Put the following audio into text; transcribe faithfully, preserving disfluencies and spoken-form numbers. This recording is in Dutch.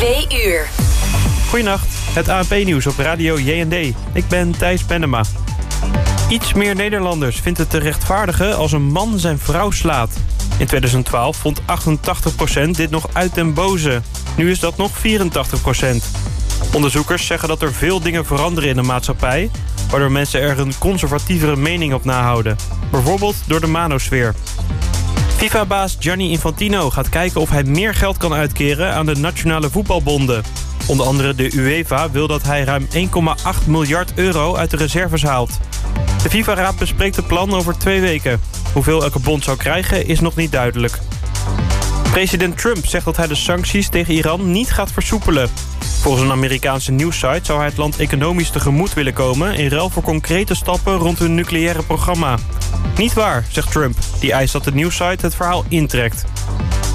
Twee uur. Goedenacht, het A N P-nieuws op radio J N D. Ik ben Thijs Pennema. Iets meer Nederlanders vindt het te rechtvaardigen als een man zijn vrouw slaat. In tweeduizend twaalf vond achtentachtig procent dit nog uit den boze. Nu is dat nog vierentachtig procent. Onderzoekers zeggen dat er veel dingen veranderen in de maatschappij, waardoor mensen er een conservatievere mening op nahouden. Bijvoorbeeld door de manosfeer. FIFA-baas Gianni Infantino gaat kijken of hij meer geld kan uitkeren aan de nationale voetbalbonden. Onder andere de UEFA wil dat hij ruim één komma acht miljard euro uit de reserves haalt. De FIFA-raad bespreekt het plan over twee weken. Hoeveel elke bond zou krijgen is nog niet duidelijk. President Trump zegt dat hij de sancties tegen Iran niet gaat versoepelen. Volgens een Amerikaanse nieuwssite zou hij het land economisch tegemoet willen komen in ruil voor concrete stappen rond hun nucleaire programma. Niet waar, zegt Trump, die eist dat de nieuwssite het verhaal intrekt.